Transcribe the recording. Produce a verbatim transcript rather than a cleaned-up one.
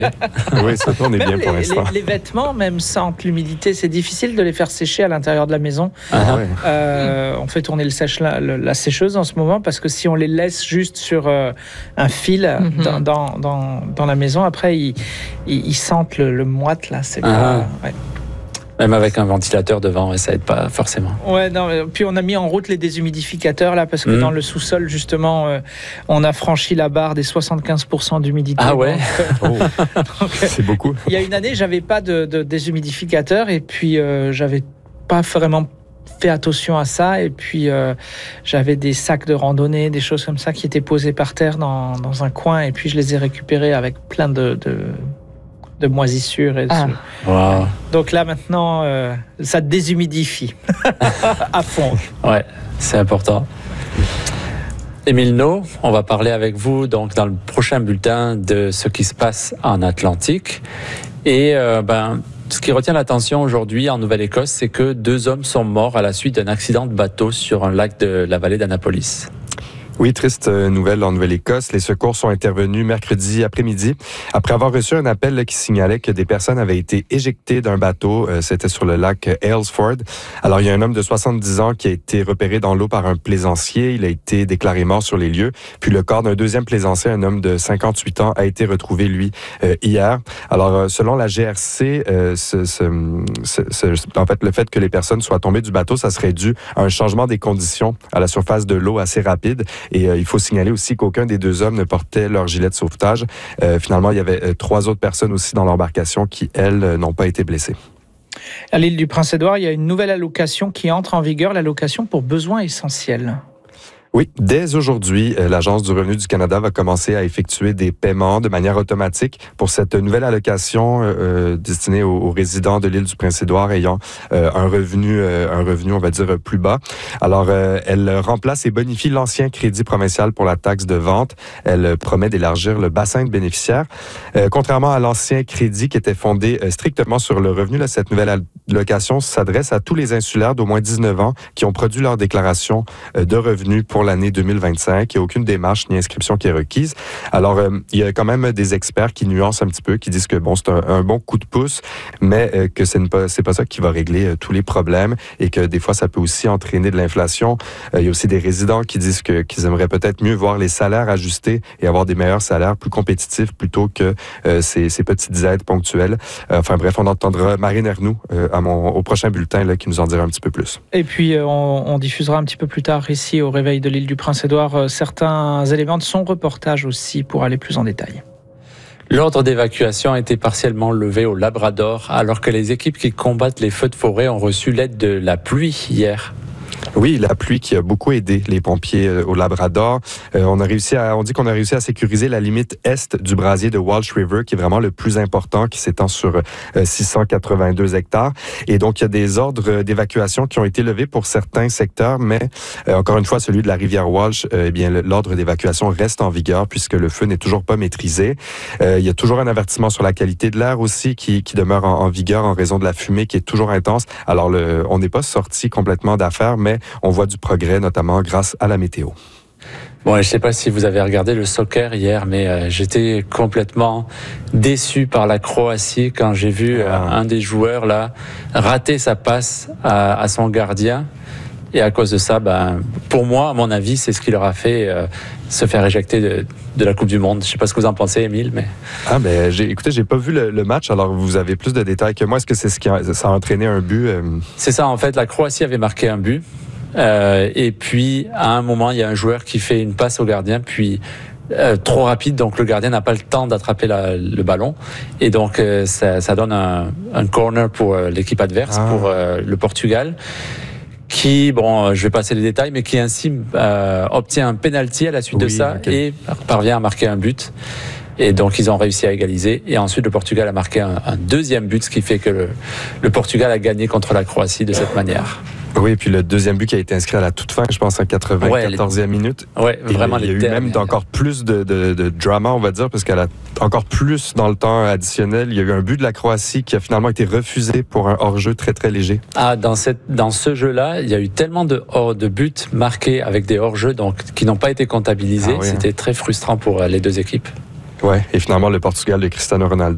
Oui, ça tourne bien même pour les, l'instant. Les, les vêtements, même sans l'humidité, c'est difficile de les faire sécher à l'intérieur de la maison. Ah, ouais. Euh, on fait tourner le sèche, la, la sécheuse en ce moment parce que si on les laisse juste sur euh, un fil mm-hmm. dans, dans, dans, dans la maison, après ils, ils, ils sentent le, le moite là. C'est pas, ouais. Même avec un ventilateur devant, ça aide pas forcément. Ouais, non, puis on a mis en route les déshumidificateurs là parce que mmh. dans le sous-sol justement, euh, on a franchi la barre des soixante-quinze pour cent d'humidité. Ah ouais. Donc, oh. donc, c'est beaucoup. Il y a une année, j'avais pas de, de déshumidificateur et puis euh, j'avais pas vraiment fait attention à ça et puis euh, j'avais des sacs de randonnée, des choses comme ça qui étaient posés par terre dans, dans un coin et puis je les ai récupérés avec plein de, de de moisissures. Et ah. wow. Donc là, maintenant, euh, ça déshumidifie à fond. Ouais, c'est important. Émile No, on va parler avec vous donc, dans le prochain bulletin de ce qui se passe en Atlantique. Et euh, ben, ce qui retient l'attention aujourd'hui en Nouvelle-Écosse, c'est que deux hommes sont morts à la suite d'un accident de bateau sur un lac de la vallée d'Annapolis. Oui, triste nouvelle en Nouvelle-Écosse. Les secours sont intervenus mercredi après-midi après avoir reçu un appel là, qui signalait que des personnes avaient été éjectées d'un bateau. Euh, c'était sur le lac Aylesford. Alors, il y a un homme de soixante-dix ans qui a été repéré dans l'eau par un plaisancier. Il a été déclaré mort sur les lieux. Puis le corps d'un deuxième plaisancier, un homme de cinquante-huit ans, a été retrouvé, lui, euh, hier. Alors, euh, selon la G R C, euh, ce, ce, ce, ce, en fait, le fait que les personnes soient tombées du bateau, ça serait dû à un changement des conditions à la surface de l'eau assez rapide. Et euh, il faut signaler aussi qu'aucun des deux hommes ne portait leur gilet de sauvetage. Euh, finalement, il y avait euh, trois autres personnes aussi dans l'embarcation qui, elles, euh, n'ont pas été blessées. À l'île du Prince-Édouard, il y a une nouvelle allocation qui entre en vigueur, l'allocation pour besoins essentiels. Oui, dès aujourd'hui, l'Agence du revenu du Canada va commencer à effectuer des paiements de manière automatique pour cette nouvelle allocation euh, destinée aux, aux résidents de l'île du Prince-Édouard ayant euh, un revenu, euh, un revenu, on va dire, plus bas. Alors, euh, elle remplace et bonifie l'ancien crédit provincial pour la taxe de vente. Elle promet d'élargir le bassin de bénéficiaires. Euh, contrairement à l'ancien crédit qui était fondé euh, strictement sur le revenu, là, cette nouvelle allocation s'adresse à tous les insulaires d'au moins dix-neuf ans qui ont produit leur déclaration euh, de revenus pour l'année deux mille vingt-cinq. Il n'y a aucune démarche ni inscription qui est requise. Alors, euh, il y a quand même des experts qui nuancent un petit peu, qui disent que bon, c'est un, un bon coup de pouce, mais euh, que ce n'est pas, c'est pas ça qui va régler euh, tous les problèmes et que des fois, ça peut aussi entraîner de l'inflation. Euh, il y a aussi des résidents qui disent que, qu'ils aimeraient peut-être mieux voir les salaires ajustés et avoir des meilleurs salaires plus compétitifs plutôt que euh, ces, ces petites aides ponctuelles. Euh, enfin bref, on entendra Marine Ernoux euh, à mon, au prochain bulletin là, qui nous en dira un petit peu plus. Et puis, euh, on, on diffusera un petit peu plus tard ici au Réveil de l'île du Prince-Édouard euh, certains éléments de son reportage aussi pour aller plus en détail. L'ordre d'évacuation a été partiellement levé au Labrador alors que les équipes qui combattent les feux de forêt ont reçu l'aide de la pluie hier. Oui, la pluie qui a beaucoup aidé les pompiers au Labrador. Euh, on a réussi à, on dit qu'on a réussi à sécuriser la limite est du brasier de Walsh River, qui est vraiment le plus important, qui s'étend sur euh, six cent quatre-vingt-deux hectares. Et donc, il y a des ordres d'évacuation qui ont été levés pour certains secteurs, mais euh, encore une fois, celui de la rivière Walsh, euh, eh bien, l'ordre d'évacuation reste en vigueur puisque le feu n'est toujours pas maîtrisé. Euh, il y a toujours un avertissement sur la qualité de l'air aussi qui, qui demeure en, en vigueur en raison de la fumée qui est toujours intense. Alors, le, on n'est pas sorti complètement d'affaire, mais on voit du progrès, notamment grâce à la météo. Bon, je ne sais pas si vous avez regardé le soccer hier, mais euh, j'étais complètement déçu par la Croatie quand j'ai vu euh, un des joueurs là rater sa passe à, à son gardien. Et à cause de ça, ben, pour moi, à mon avis, c'est ce qui leur a fait euh, se faire éjecter de, de la Coupe du Monde. Je ne sais pas ce que vous en pensez, Émile, mais... Ah, ben, j'ai, écoutez, j'ai pas vu le, le match, alors vous avez plus de détails que moi. Est-ce que c'est ce qui a, ça a entraîné un but? Euh... C'est ça, en fait, la Croatie avait marqué un but. Euh, et puis, à un moment, il y a un joueur qui fait une passe au gardien, puis... Euh, trop rapide, donc le gardien n'a pas le temps d'attraper la, le ballon et donc euh, ça, ça donne un, un corner pour euh, l'équipe adverse, ah. pour euh, le Portugal qui, bon, je vais passer les détails, mais qui ainsi euh, obtient un penalty à la suite oui, de ça okay. et parvient à marquer un but. Et donc, ils ont réussi à égaliser. Et ensuite, le Portugal a marqué un, un deuxième but, ce qui fait que le, le Portugal a gagné contre la Croatie de cette manière. Oui, et puis le deuxième but qui a été inscrit à la toute fin, je pense, en quatre-vingt-quatorzième ouais, minute. Oui, vraiment. Il y a, il y a eu même encore plus de, de, de drama, on va dire, parce qu'elle a encore plus dans le temps additionnel. Il y a eu un but de la Croatie qui a finalement été refusé pour un hors-jeu très, très léger. Ah, dans, cette, dans ce jeu-là, il y a eu tellement de, hors, de buts marqués avec des hors-jeux donc, qui n'ont pas été comptabilisés. Ah, oui, C'était hein. très frustrant pour les deux équipes. Oui, et finalement, le Portugal de Cristiano Ronaldo